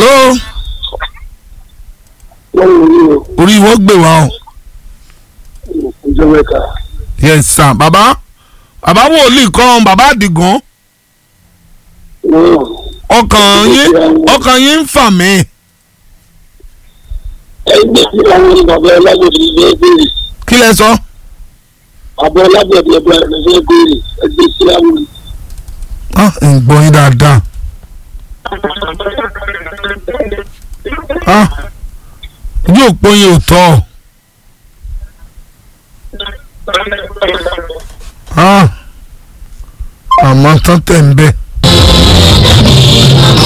hello. orí wọ́n gbé wa o. yes sir baba wòlíì kan baba Àdìgún ọkàn yín ń fà mí. kí lẹ sọ. àbọ̀ ọlábẹ̀dẹ̀ ẹgbẹ́ rẹ̀ fẹ́ béèrè ẹgbẹ́ sí àwọn. ń gbọ́ yín dáadáa. ojú òpó yín ò tọ́. àmọ́ tán tẹ̀ ń bẹ́ẹ̀.